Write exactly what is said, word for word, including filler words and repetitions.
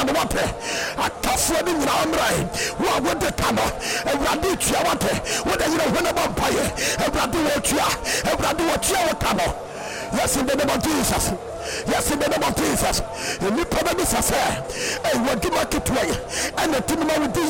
ma no wate atafo ni nyina amrai wo agode kano ewrade tua wate wo da nyina hwena bampaye ewrade wo tua ewrade wo tua wo kano. Yes, in the name of Jesus. Yes, in the name of Jesus. And you probably say, hey, what do you make it way? And the team with